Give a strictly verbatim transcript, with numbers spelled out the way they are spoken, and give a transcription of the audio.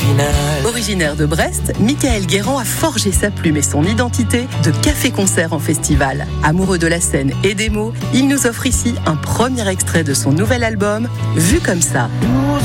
original. Originaire de Brest, Michael Guérand a forgé sa plume et son identité de café-concert en festival. Amoureux de la scène et des mots, il nous offre ici un premier extrait de son nouvel album, Vu comme ça. Nous